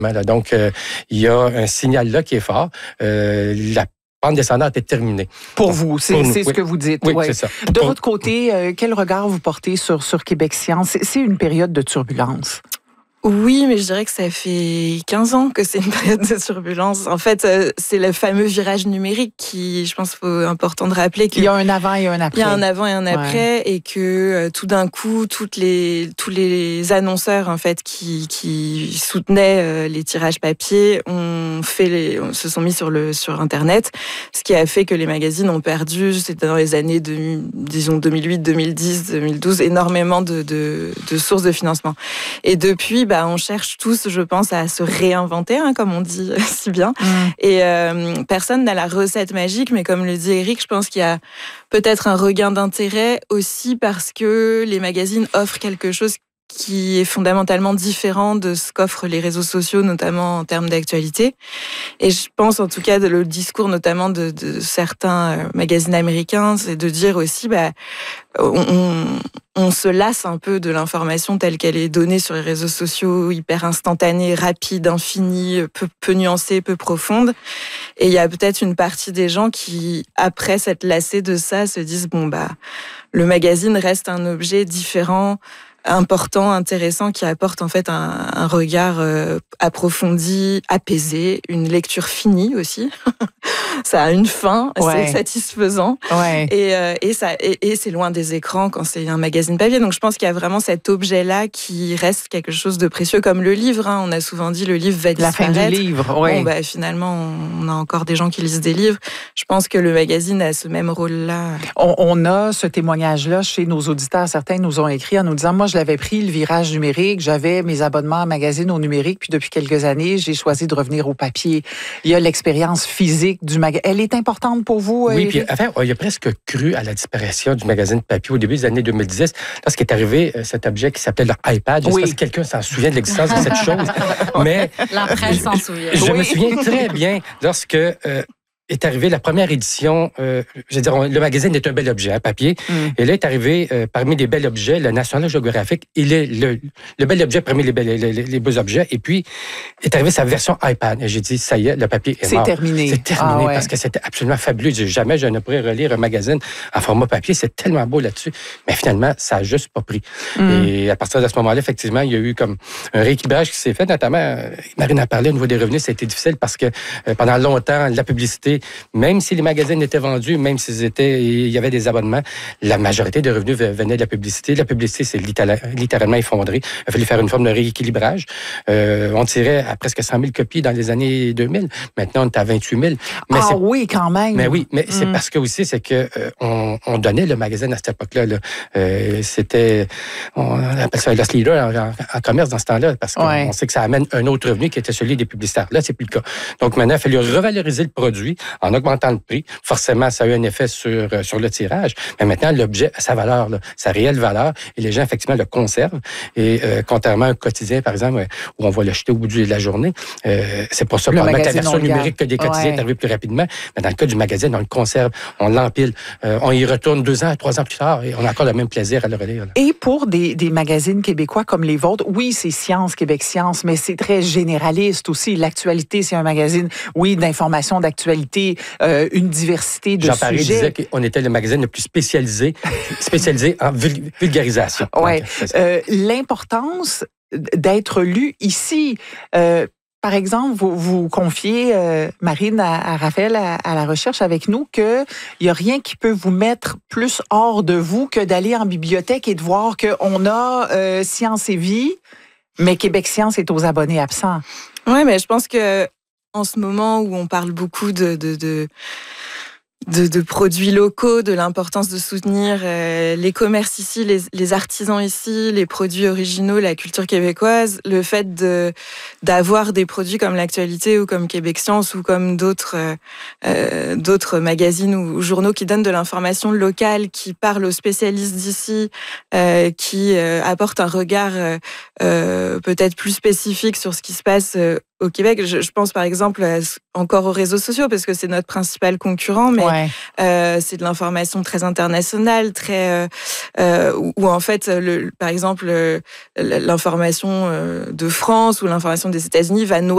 Là. Donc, il y a un signal là qui est fort. La pente descendante est terminée. Pour vous, c'est ce que vous dites. Oui, c'est ça. De votre côté, quel regard vous portez sur Québec Science? C'est une période de turbulence. Oui, mais je dirais que ça fait 15 ans que c'est une période de turbulence. En fait, c'est le fameux virage numérique qui, je pense, important de rappeler qu'il y a un avant et un après. Il y a un avant et un après, et que tout d'un coup, tous les annonceurs en fait qui soutenaient les tirages papier se sont mis sur Internet, ce qui a fait que les magazines ont perdu, c'était dans les années disons 2008, 2010, 2012, énormément de sources de financement. Et depuis, on cherche tous, je pense, à se réinventer, comme on dit si bien. Et personne n'a la recette magique, mais comme le dit Éric, je pense qu'il y a peut-être un regain d'intérêt aussi parce que les magazines offrent quelque chose qui est fondamentalement différent de ce qu'offrent les réseaux sociaux, notamment en termes d'actualité. Et je pense, en tout cas, le discours notamment de certains magazines américains, c'est de dire aussi, on se lasse un peu de l'information telle qu'elle est donnée sur les réseaux sociaux, hyper instantanée, rapide, infinie, peu nuancée, peu profonde. Et il y a peut-être une partie des gens qui, après s'être lassés de ça, se disent, le magazine reste un objet différent, important, intéressant, qui apporte en fait un regard approfondi, apaisé, une lecture finie aussi. Ça a une fin, c'est satisfaisant. Ouais. Et c'est loin des écrans quand c'est un magazine papier. Donc je pense qu'il y a vraiment cet objet-là qui reste quelque chose de précieux, comme le livre. On a souvent dit le livre va disparaître. La fin du livre, oui. Finalement, on a encore des gens qui lisent des livres. Je pense que le magazine a ce même rôle-là. On a ce témoignage-là chez nos auditeurs. Certains nous ont écrit en nous disant, moi, je l'avais pris, le virage numérique. J'avais mes abonnements à magazine au numérique. Puis depuis quelques années, j'ai choisi de revenir au papier. Il y a l'expérience physique du magazine. Elle est importante pour vous, Oui, puis il a presque cru à la disparition du magazine papier au début des années 2010, lorsqu'il est arrivé cet objet qui s'appelait l'iPad. Je ne sais pas si quelqu'un s'en souvient de l'existence de cette chose. Mais la presse s'en souvient. Je me souviens très bien lorsque est arrivée la première édition. Le magazine est un bel objet, papier. Et là est arrivé, parmi les bels objets, le National Geographic. Il est le bel objet parmi les beaux objets. Et puis, est arrivée sa version iPad. Et j'ai dit, ça y est, le papier est mort. C'est terminé. C'est terminé parce que c'était absolument fabuleux. Jamais je ne pourrais relire un magazine en format papier. C'est tellement beau là-dessus. Mais finalement, ça n'a juste pas pris. Et à partir de ce moment-là, effectivement, il y a eu comme un rééquilibrage qui s'est fait. Notamment, Marine a parlé au niveau des revenus, ça a été difficile parce que pendant longtemps, la publicité, même si les magazines étaient vendus, même il y avait des abonnements, la majorité des revenus venaient de la publicité. La publicité s'est littéralement effondrée. Il a fallu faire une forme de rééquilibrage. On tirait à presque 100 000 copies dans les années 2000. Maintenant, on est à 28 000. Mais oui, quand même. Mais oui, mais c'est parce que aussi, c'est que on donnait le magazine à cette époque-là. On appelle ça un loss leader en commerce dans ce temps-là, parce qu'on sait que ça amène un autre revenu qui était celui des publicitaires. Là, c'est plus le cas. Donc maintenant, il a fallu revaloriser le produit en augmentant le prix. Forcément, ça a eu un effet sur le tirage. Mais maintenant, l'objet a sa valeur, sa réelle valeur, et les gens, effectivement, le conservent. Et contrairement à un quotidien, par exemple, où on va l'acheter au bout de la journée, c'est pour ça qu'on va mettre la version numérique que des quotidiens arrivent plus rapidement. Mais dans le cas du magazine, on le conserve, on l'empile, on y retourne 2 ans, 3 ans plus tard, et on a encore le même plaisir à le relire. Et pour des magazines québécois comme les vôtres, oui, c'est Science, Québec Science, mais c'est très généraliste aussi. L'actualité, c'est un magazine, oui, d'information, d'actualité, une diversité de Jean sujets. Paré disait qu'on était le magazine le plus spécialisé en vulgarisation. Oui. L'importance d'être lu ici. Par exemple, vous confiez, Marine, à Raphaël, à la recherche avec nous, qu'il n'y a rien qui peut vous mettre plus hors de vous que d'aller en bibliothèque et de voir qu'on a Science et Vie, mais Québec Science est aux abonnés absents. Oui, mais je pense que en ce moment où on parle beaucoup de produits locaux, de l'importance de soutenir les commerces ici, les artisans ici, les produits originaux, la culture québécoise, le fait d'avoir des produits comme l'Actualité ou comme Québec Science ou comme d'autres magazines ou journaux qui donnent de l'information locale, qui parlent aux spécialistes d'ici, qui apportent un regard peut-être plus spécifique sur ce qui se passe au Québec. Je pense par exemple encore aux réseaux sociaux parce que c'est notre principal concurrent, mais c'est de l'information très internationale, très où en fait, par exemple, l'information de France ou l'information des États-Unis va noyer